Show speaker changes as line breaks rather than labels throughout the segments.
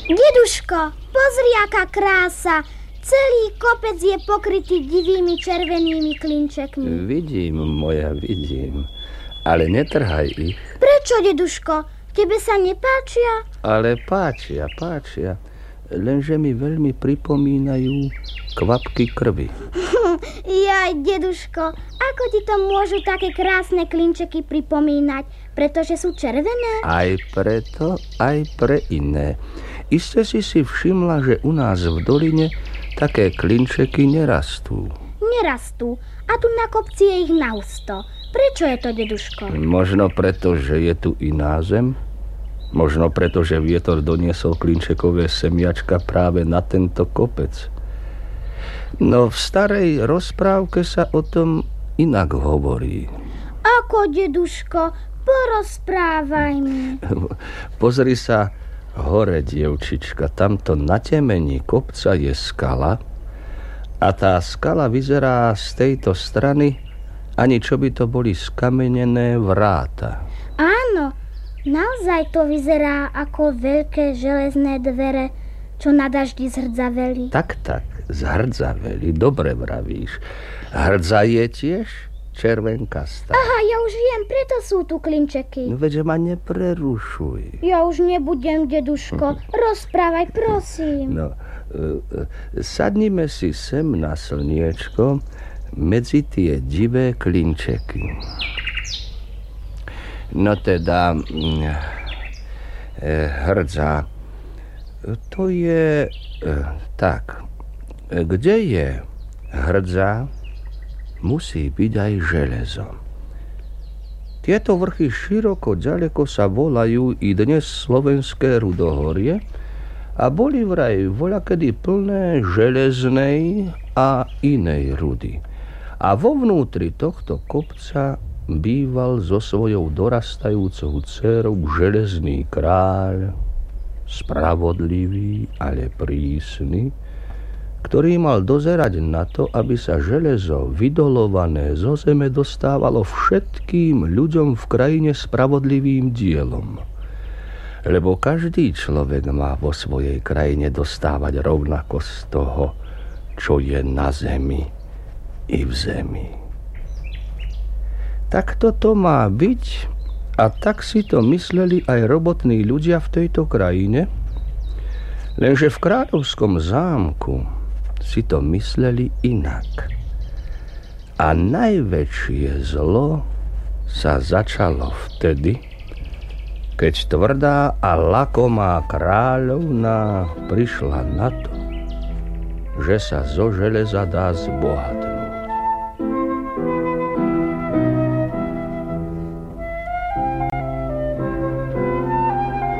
Deduško, pozri, aká krása. Celý kopec je pokrytý divými červenými klinčekmi.
Vidím, moja, vidím. Ale netrhaj ich.
Prečo, deduško? Tebe sa nepáčia?
Ale páčia. Lenže mi veľmi pripomínajú kvapky krvi.
Jaj, deduško, ako ti to môžu také krásne klinčeky pripomínať? Pretože sú červené?
Aj preto, aj pre iné. Iste si všimla, že u nás v doline také klinčeky nerastú.
Nerastú. A tu na kopci je ich nahusto. Prečo je to, deduško?
Možno preto, že je tu iná zem. Možno preto, že vietor doniesol klinčekové semiačka práve na tento kopec. No v starej rozprávke sa o tom inak hovorí.
Ako, deduško? Porozprávaj mi.
Pozri sa hore, dievčička. Tamto na temení kopca je skala a tá skala vyzerá z tejto strany, ani čo by to boli skamenené vráta.
Áno, naozaj to vyzerá ako veľké železné dvere, čo na daždi zhrdzaveli.
Tak, zhrdzaveli, dobre vravíš. Hrdza je tiež červenkastá.
Aha, ja už viem, preto sú tu klinčeky.
No veď ma neprerušuj.
Ja už nebudem, deduško. Rozprávaj, prosím.
No, sadnime si sem na slniečko medzi tie divé klinčeky. No teda, hrdza, to je tak. Kde je hrdza, musí byť aj železo. Tieto vrchy široko ďaleko sa volajú i dnes Slovenské Rudohorie a boli vraj voľakedy plné železnej a inej rudy. A vo vnútri tohto kopca býval so svojou dorastajúcou dcérou železný kráľ, spravodlivý, ale prísny, ktorý mal dozerať na to, aby sa železo vydolované zo zeme dostávalo všetkým ľuďom v krajine spravodlivým dielom. Lebo každý človek má vo svojej krajine dostávať rovnako z toho, čo je na zemi i v zemi. Tak toto má byť a tak si to mysleli aj robotní ľudia v tejto krajine, lenže v kráľovskom zámku si to mysleli inak. A najväčšie zlo sa začalo vtedy, keď tvrdá a lakomá kráľovná prišla na to, že sa zo železa dá zbohatnúť.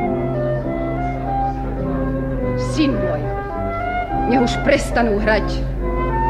Syn môj, nech už prestanú hrať.